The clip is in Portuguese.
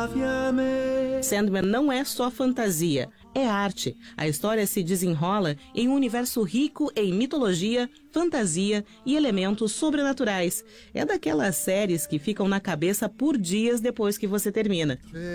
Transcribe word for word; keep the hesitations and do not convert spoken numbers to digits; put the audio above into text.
Sandman não é só fantasia, é arte. A história se desenrola em um universo rico em mitologia, fantasia e elementos sobrenaturais. É daquelas séries que ficam na cabeça por dias depois que você termina.